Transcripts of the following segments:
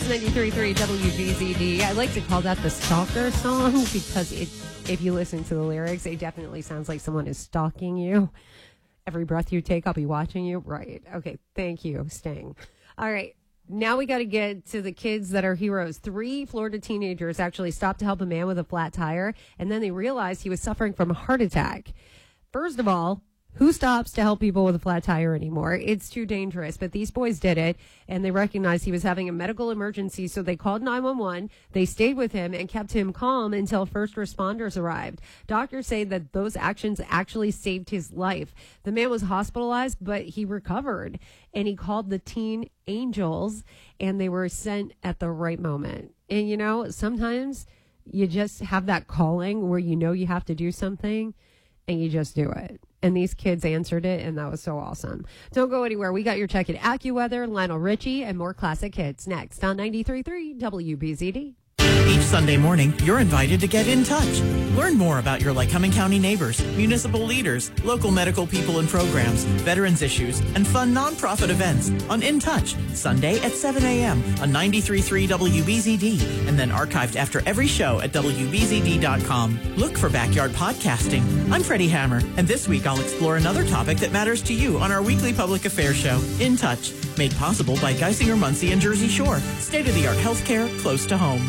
93.3 WBZD. I like to call that the stalker song because if you listen to the lyrics, it definitely sounds like someone is stalking you. Every breath you take, I'll be watching you. Right. Okay. Thank you, Sting. All right. Now we got to get to the kids that are heroes. 3 Florida teenagers actually stopped to help a man with a flat tire, and then they realized he was suffering from a heart attack. First of all, who stops to help people with a flat tire anymore? It's too dangerous. But these boys did it, and they recognized he was having a medical emergency, so they called 911. They stayed with him and kept him calm until first responders arrived. Doctors say that those actions actually saved his life. The man was hospitalized, but he recovered, and he called the Teen Angels, and they were sent at the right moment. And, you know, sometimes you just have that calling where you know you have to do something, and you just do it. And these kids answered it, and that was so awesome. Don't go anywhere. We got your check at AccuWeather, Lionel Richie, and more classic hits next on 93.3 WBZD. Each Sunday morning, you're invited to get in touch. Learn more about your Lycoming County neighbors, municipal leaders, local medical people and programs, veterans issues, and fun nonprofit events on In Touch, Sunday at 7 a.m. on 93.3 WBZD, and then archived after every show at WBZD.com. Look for Backyard Podcasting. I'm Freddie Hammer, and this week I'll explore another topic that matters to you on our weekly public affairs show, In Touch, made possible by Geisinger Muncie and Jersey Shore. State-of-the-art healthcare close to home.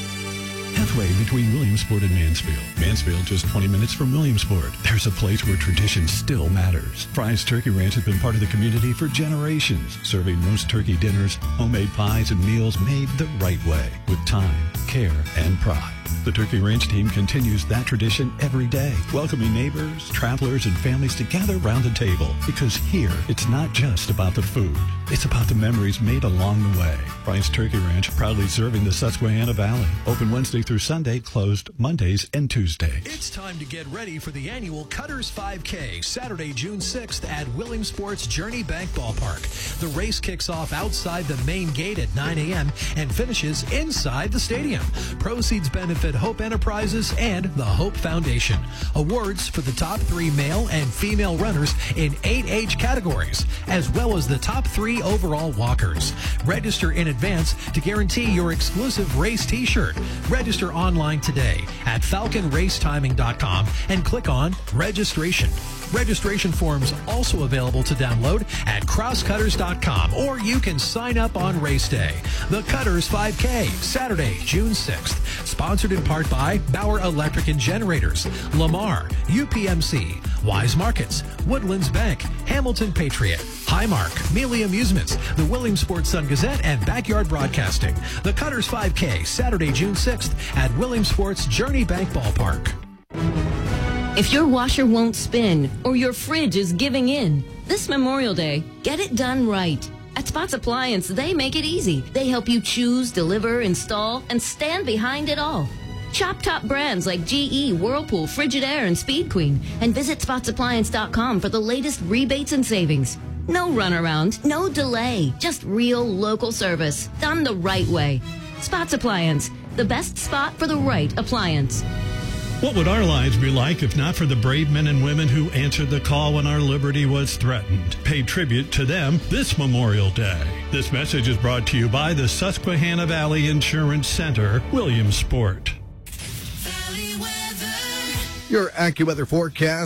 Halfway between Williamsport and Mansfield. Mansfield, just 20 minutes from Williamsport. There's a place where tradition still matters. Fry's Turkey Ranch has been part of the community for generations, serving roast turkey dinners, homemade pies, and meals made the right way, with time, care, and pride. The Turkey Ranch team continues that tradition every day, welcoming neighbors, travelers, and families to gather around the table. Because here, it's not just about the food. It's about the memories made along the way. Fry's Turkey Ranch, proudly serving the Susquehanna Valley. Open Wednesday through Sunday, closed Mondays and Tuesdays. It's time to get ready for the annual Cutters 5K, Saturday, June 6th at Williamsport's Journey Bank Ballpark. The race kicks off outside the main gate at 9 a.m. and finishes inside the stadium. Proceeds benefit Hope Enterprises and the Hope Foundation. Awards for the top 3 male and female runners in 8 age categories, as well as the top 3 overall walkers. Register in advance to guarantee your exclusive race t-shirt. Register online today at falconracetiming.com and click on registration. Registration forms also available to download at crosscutters.com, or you can sign up on race day. The Cutters 5K, Saturday, June 6th. Sponsored in part by Bauer Electric and Generators, Lamar, UPMC, Wise Markets, Woodlands Bank, Hamilton Patriot, Highmark, Mealy Amusements, the Williamsport Sun-Gazette, and Backyard Broadcasting. The Cutters 5K, Saturday, June 6th at Williamsport's Journey Bank Ballpark. If your washer won't spin or your fridge is giving in, this Memorial Day, get it done right. At Spots Appliance, they make it easy. They help you choose, deliver, install, and stand behind it all. Shop top brands like GE, Whirlpool, Frigidaire, and Speed Queen, and visit spotsappliance.com for the latest rebates and savings. No runaround, no delay, just real local service, done the right way. Spots Appliance, the best spot for the right appliance. What would our lives be like if not for the brave men and women who answered the call when our liberty was threatened? Pay tribute to them this Memorial Day. This message is brought to you by the Susquehanna Valley Insurance Center, Williamsport. Your AccuWeather forecast.